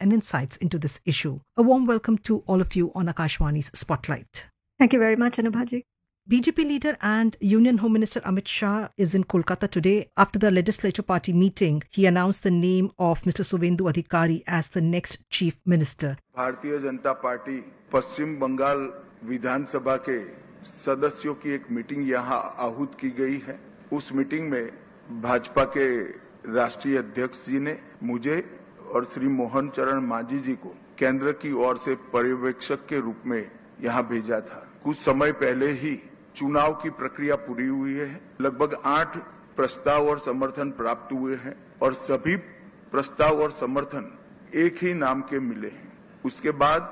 and insights into this issue. A warm welcome to all of you on Akashvani's Spotlight. Thank you very much, Anubhaji. BJP leader and Union Home Minister Amit Shah is in Kolkata today. After the legislature party meeting, he announced the name of Mr. Suvendu Adhikari as the next chief minister. Bharatiya Janata party पश्चिम बंगाल विधानसभा के सदस्यों की एक meeting यहाँ आहूत की गई है। उस मीटिंग में भाजपा के राष्ट्रीय अध्यक्ष जी ने मुझे और श्री मोहन चरण मांझी जी को केंद्र की ओर से पर्यवेक्षक के रूप में यहाँ भेजा था। कुछ समय पहले ही चुनाव की प्रक्रिया पूरी हुई है। लगभग 8 प्रस्ताव और समर्थन प्राप्त हुए हैं और सभी प्रस्ताव और समर्थन एक ही नाम के मिले हैं। उसके बाद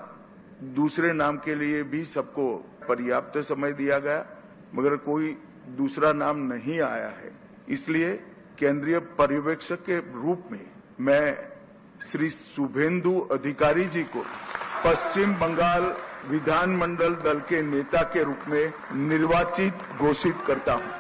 दूसरे नाम के लिए भी सबको पर्याप्त समय दिया गया, मगर कोई दूसरा नाम नहीं आया है। इसलिए केंद्रीय पर्यवेक्षक के रूप में मैं श्री शुभेंदु अधिकारी जी को पश्चिम बंगाल विधानमंडल दल के नेता के रूप में निर्वाचित घोषित करता हूं।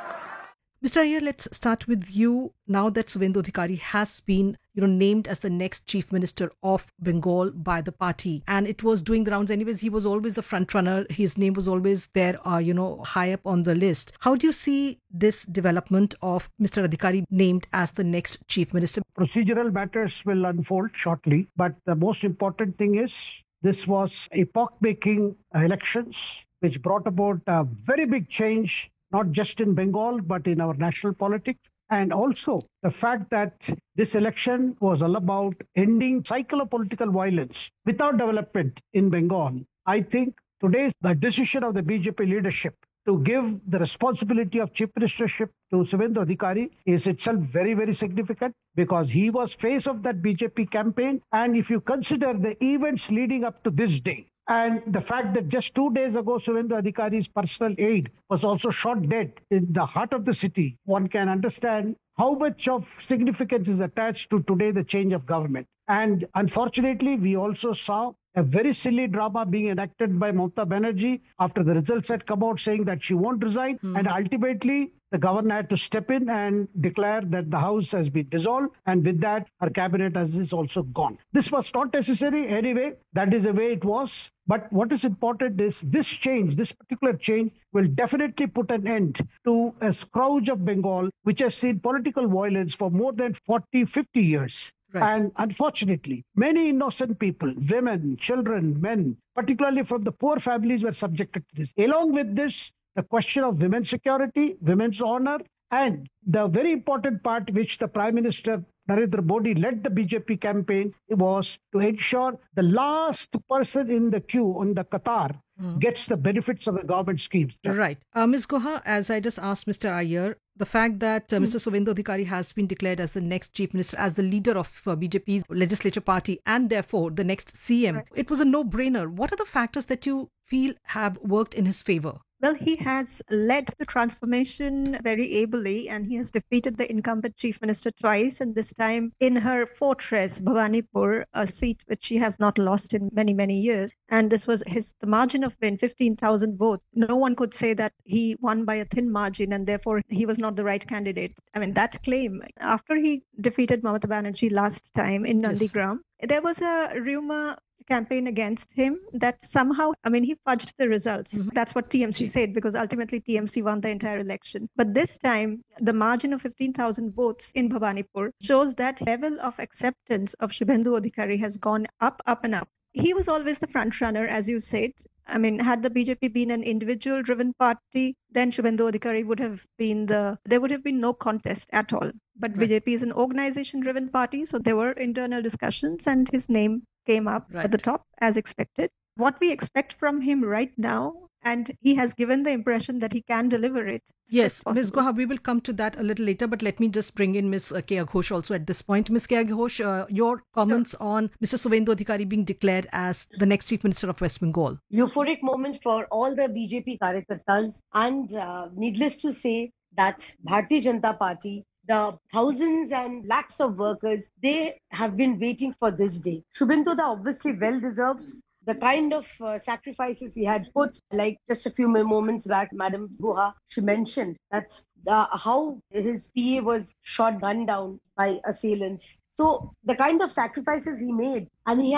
Mr. Iyer, let's start with you. Now that Suvendu Adhikari has been, named as the next chief minister of Bengal by the party, and it was doing the rounds anyways. He was always the front runner. His name was always there, high up on the list. How do you see this development of Mr. Adhikari named as the next chief minister? Procedural matters will unfold shortly, but the most important thing is this was epoch-making elections which brought about a very big change, not just in Bengal, but in our national politics. And also the fact that this election was all about ending cycle of political violence without development in Bengal. I think today's the decision of the BJP leadership to give the responsibility of chief ministership to Suvendu Adhikari is itself very, very significant because he was face of that BJP campaign. And if you consider the events leading up to this day, and the fact that just 2 days ago, Suvendu Adhikari's personal aide was also shot dead in the heart of the city, one can understand how much of significance is attached to today the change of government. And unfortunately, we also saw a very silly drama being enacted by Mamata Banerjee after the results had come out saying that she won't resign. And ultimately, the governor had to step in and declare that the house has been dissolved. And with that, her cabinet is also gone. This was not necessary anyway. That is the way it was. But what is important is this change, this particular change will definitely put an end to a scourge of Bengal, which has seen political violence for more than 40, 50 years. Right. And unfortunately, many innocent people, women, children, men, particularly from the poor families, were subjected to this. Along with this, the question of women's security, women's honor, and the very important part which the Prime Minister Narendra Modi led the BJP campaign was to ensure the last person in the queue on the Qatar gets the benefits of the government schemes. Right. Ms. Guha, as I just asked Mr. Iyer, the fact that Mr. Suvendu Adhikari has been declared as the next chief minister, as the leader of BJP's legislature party, and therefore the next CM, it was a no-brainer. What are the factors that you feel have worked in his favor? Well, he has led the transformation very ably and he has defeated the incumbent chief minister twice, and this time in her fortress, Bhawanipur, a seat which she has not lost in many, many years. And this was the margin of win, 15,000 votes. No one could say that he won by a thin margin and therefore he was not the right candidate. I mean, that claim, after he defeated Mamata Banerjee last time in Nandigram, there was a rumor campaign against him that somehow, he fudged the results. That's what TMC said, because ultimately TMC won the entire election. But this time, the margin of 15,000 votes in Bhawanipur shows that level of acceptance of Shubhendu Adhikari has gone up, up and up. He was always the front runner, as you said. Had the BJP been an individual-driven party, then Shubhendu Adhikari there would have been no contest at all. But BJP is an organization-driven party, so there were internal discussions and his name came up at the top as expected. What we expect from him right now, and he has given the impression that he can deliver it. Yes, Ms. Guha, we will come to that a little later, but let me just bring in Ms. K.A. Ghosh also at this point. Ms. K.A. Ghosh, your comments on Mr. Suvendu Adhikari being declared as the next Chief Minister of West Bengal. Euphoric moment for all the BJP Karyakartas, and needless to say that Bharatiya Janata Party, the thousands and lakhs of workers, they have been waiting for this day. Shubhendu obviously well deserved. The kind of sacrifices he had put, like just a few moments back, Madam Guha, she mentioned that how his PA was gunned down by assailants. So the kind of sacrifices he made, and he